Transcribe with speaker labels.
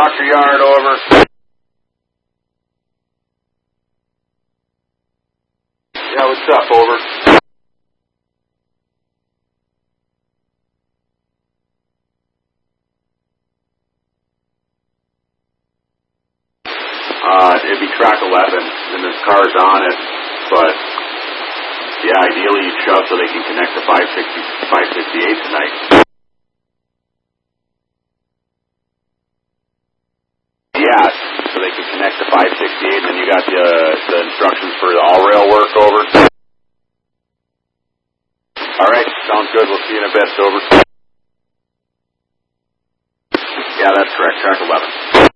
Speaker 1: Dr. Yard, over. Yeah, what's up, over? It'd be track 11, and there's cars on it, but, yeah, ideally you'd shove so they can connect to 568 tonight. Yeah, so they can connect to 568, and then you got the instructions for the all-rail work, over. All right, sounds good. We'll see you in a bit, over. Yeah, that's correct, track 11.